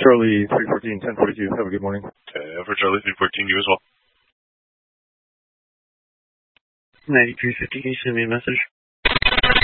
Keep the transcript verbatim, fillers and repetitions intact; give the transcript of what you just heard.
Charlie three fourteen, ten forty-two. Have a good morning. Uh, for Charlie three fourteen, you as well. ninety-three fifty, can you send me a message?